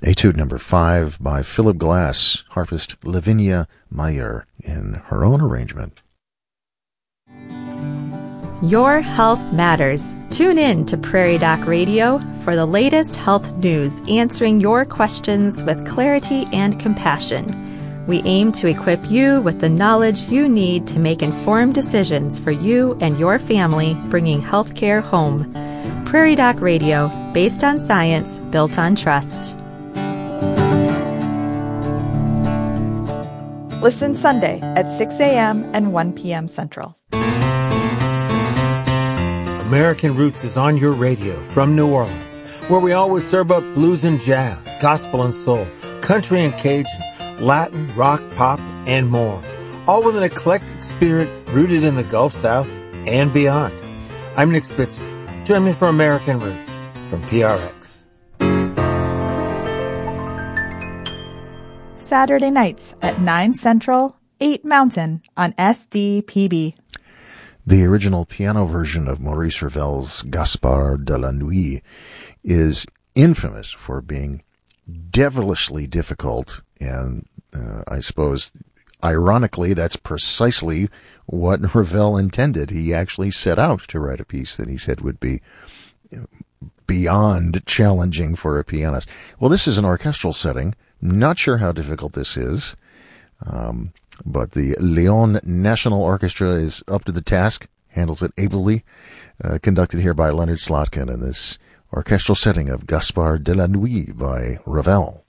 Etude number 5 by Philip Glass, harpist Lavinia Meyer, in her own arrangement. Your health matters. Tune in to Prairie Doc Radio for the latest health news, answering your questions with clarity and compassion. We aim to equip you with the knowledge you need to make informed decisions for you and your family, bringing healthcare home. Prairie Doc Radio, based on science, built on trust. Listen Sunday at 6 a.m. and 1 p.m. Central. American Roots is on your radio from New Orleans, where we always serve up blues and jazz, gospel and soul, country and Cajun, Latin, rock, pop, and more, all with an eclectic spirit rooted in the Gulf South and beyond. I'm Nick Spitzer. Join me for American Roots from PRX. Saturday nights at 9 Central, 8 Mountain on SDPB. The original piano version of Maurice Ravel's Gaspard de la Nuit is infamous for being devilishly difficult, and I suppose, ironically, that's precisely what Ravel intended. He actually set out to write a piece that he said would be beyond challenging for a pianist. Well, this is an orchestral setting. Not sure how difficult this is, but the Lyon National Orchestra is up to the task, handles it ably, conducted here by Leonard Slotkin in this orchestral setting of Gaspard de la Nuit by Ravel.